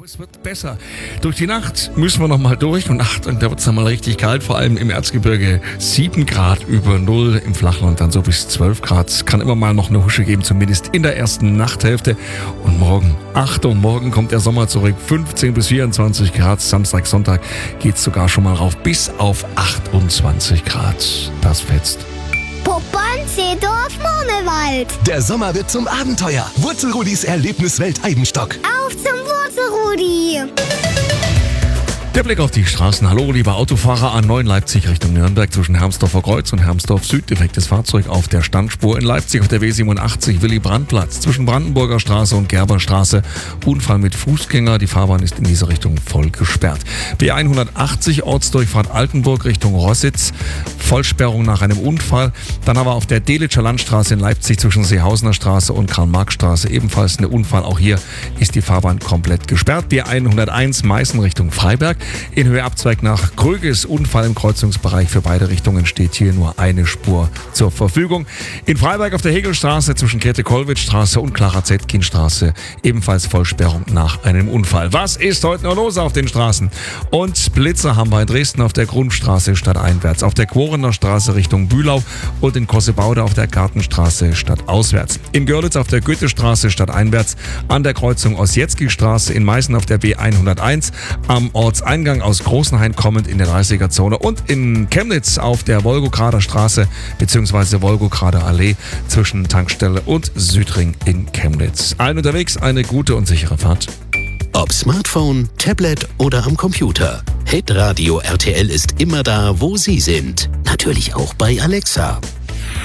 es wird besser. Durch die Nacht müssen wir nochmal durch und Achtung, da wird es dann mal richtig kalt, vor allem im Erzgebirge 7 Grad über Null, im Flachland dann so bis 12 Grad. Kann immer mal noch eine Husche geben, zumindest in der ersten Nachthälfte. Und morgen, Achtung, morgen kommt der Sommer zurück, 15 bis 24 Grad. Samstag, Sonntag geht es sogar schon mal rauf bis auf 28 Grad. Das fetzt. Poppern, Seedorf, Monewald. Der Sommer wird zum Abenteuer. Wurzelrudis Erlebniswelt Eibenstock. Auf zum Wurzelrudi. Der Blick auf die Straßen. Hallo, liebe Autofahrer, A9 Leipzig Richtung Nürnberg zwischen Hermsdorfer Kreuz und Hermsdorf Süd. Defektes Fahrzeug auf der Standspur. In Leipzig auf der W87 Willy-Brandt-Platz zwischen Brandenburger Straße und Gerberstraße. Unfall mit Fußgänger. Die Fahrbahn ist in dieser Richtung voll gesperrt. B180 Ortsdurchfahrt Altenburg Richtung Rossitz. Vollsperrung nach einem Unfall. Dann aber auf der Delitscher Landstraße in Leipzig zwischen Seehausener Straße und Karl-Marx-Straße ebenfalls ein Unfall. Auch hier ist die Fahrbahn komplett gesperrt. B101 Meißen Richtung Freiberg. In Höhe Abzweig nach Kröges. Unfall im Kreuzungsbereich. Für beide Richtungen steht hier nur eine Spur zur Verfügung. In Freiberg auf der Hegelstraße zwischen Käthe-Kollwitz-Straße und Clara-Zetkin-Straße ebenfalls Vollsperrung nach einem Unfall. Was ist heute noch los auf den Straßen? Und Blitzer haben wir in Dresden auf der Grundstraße stadteinwärts, auf der Quorener Straße Richtung Bühlau und in Kossebaude auf der Gartenstraße stadtauswärts. In Görlitz auf der Goethestraße stadteinwärts, an der Kreuzung Ossietzky-Straße, in Meißen auf der B101, am Ortseingang aus Großenhain kommend in der 30er-Zone und in Chemnitz auf der Wolgograder Straße bzw. Wolgograder Allee zwischen Tankstelle und Südring in Chemnitz. Allen unterwegs eine gute und sichere Fahrt. Ob Smartphone, Tablet oder am Computer. Hitradio RTL ist immer da, wo Sie sind. Natürlich auch bei Alexa.